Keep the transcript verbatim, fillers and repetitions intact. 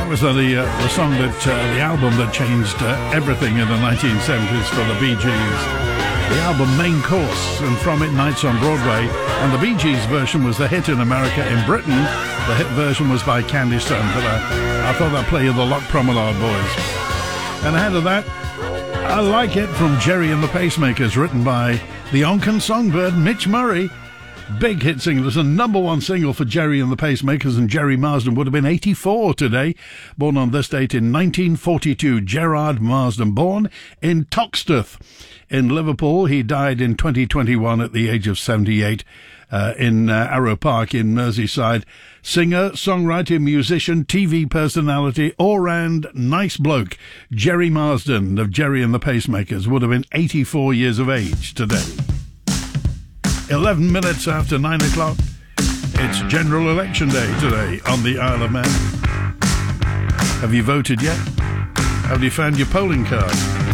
That was uh, the uh, the song that uh, the album that changed uh, everything in the nineteen seventies for the Bee Gees. The album Main Course, and from it Nights on Broadway, and the Bee Gees version was the hit in America. In Britain, the hit version was by Candy Stone, but uh, I thought I'd play you the Lock Promenade Boys. And ahead of that, I Like It from Jerry and the Pacemakers, written by the Onken Songbird, Mitch Murray. Big hit single. It was a number one single for Jerry and the Pacemakers, and Jerry Marsden would have been eighty-four today. Born on this date in nineteen forty-two, Gerard Marsden, born in Toxteth in Liverpool. He died in twenty twenty-one at the age of seventy-eight uh, in uh, Arrow Park in Merseyside. Singer, songwriter, musician, T V personality, all-round nice bloke. Jerry Marsden of Jerry and the Pacemakers would have been eighty-four years of age today. eleven minutes after nine o'clock. It's General Election Day today on the Isle of Man. Have you voted yet? Have you found your polling card?